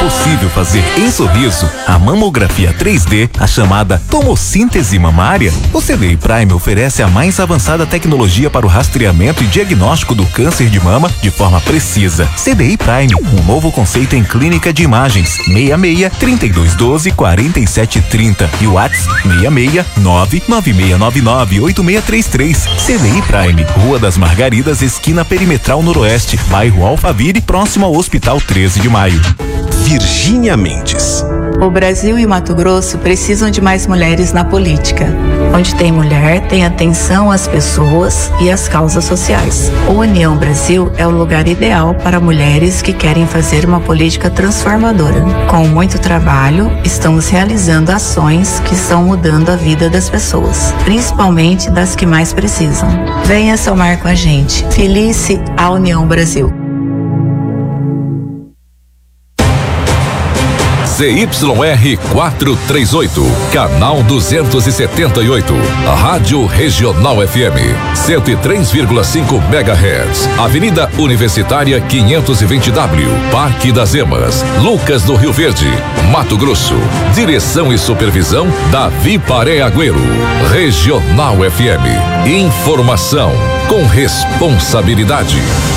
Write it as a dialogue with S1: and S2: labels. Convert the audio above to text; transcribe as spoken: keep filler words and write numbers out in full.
S1: possível fazer em Sorriso a mamografia três D, a chamada tomossíntese mamária, o C D I Prime oferece a mais avançada tecnologia para o rastreamento e diagnóstico do câncer de mama de forma precisa. C D I Prime, um novo conceito em clínica de imagens. seis seis, trinta e dois doze, quarenta e sete trinta e o WhatsApp seis seis, nove nove seis nove nove, oito seis três três. C D I Prime, Rua das Margaridas, esquina Perimetral Noroeste, bairro Alphaville, próximo ao Hospital treze de maio.
S2: Virgínia Mendes.
S3: O Brasil e o Mato Grosso precisam de mais mulheres na política. Onde tem mulher, tem atenção às pessoas e às causas sociais. O União Brasil é o lugar ideal para mulheres que querem fazer uma política transformadora. Com muito trabalho, estamos realizando ações que estão mudando a vida das pessoas, principalmente das que mais precisam. Venha somar com a gente. Felice a União Brasil.
S4: Z Y R quatrocentos e trinta e oito, canal duzentos e setenta e oito, Rádio Regional F M, cento e três vírgula cinco megahertz, Avenida Universitária quinhentos e vinte W, Parque das Emas, Lucas do Rio Verde, Mato Grosso. Direção e supervisão Davi Paré Agüero. Regional F M, informação com responsabilidade.